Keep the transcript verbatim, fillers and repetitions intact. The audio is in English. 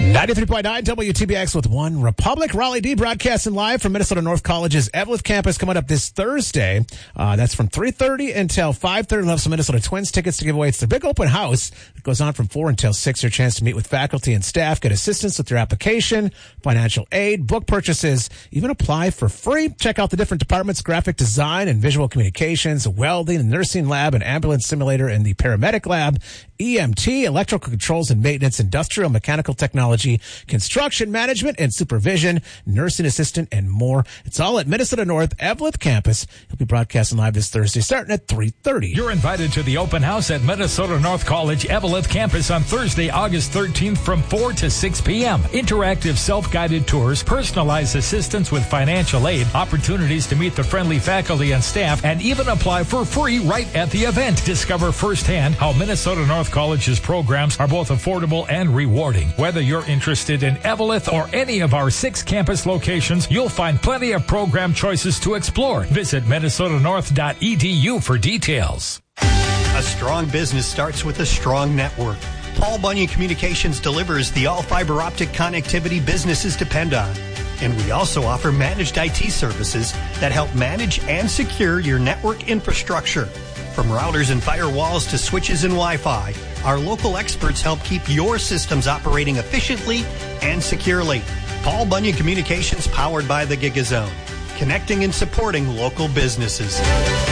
ninety-three point nine W T B X with One Republic. Raleigh D broadcasting live from Minnesota North College's Eveleth campus coming up this Thursday. Uh, that's from three thirty until five thirty. We'll have some Minnesota Twins tickets to give away. It's the big open house. It goes on from four until six. Your chance to meet with faculty and staff, get assistance with your application, financial aid, book purchases, even apply for free. Check out the different departments: graphic design and visual communications, welding, nursing lab, and ambulance simulator, and the paramedic lab, E M T, electrical controls and maintenance, industrial mechanical technology, construction management and supervision, nursing assistant, and more. It's all at Minnesota North Eveleth campus. He'll be broadcasting live this Thursday starting at three thirty. You're invited to the open house at Minnesota North College Eveleth campus on Thursday, August thirteenth from four to six p.m. Interactive self-guided tours, personalized assistance with financial aid, opportunities to meet the friendly faculty and staff, and even apply for free right at the event. Discover firsthand how Minnesota North College's programs are both affordable and rewarding. Whether you're interested in Eveleth or any of our six campus locations, you'll find plenty of program choices to explore. Visit minnesota north dot e d u for details. A strong business starts with a strong network. Paul Bunyan Communications delivers the all-fiber optic connectivity businesses depend on. And we also offer managed I T services that help manage and secure your network infrastructure. From routers and firewalls to switches and Wi-Fi, our local experts help keep your systems operating efficiently and securely. Paul Bunyan Communications, powered by the GigaZone, connecting and supporting local businesses.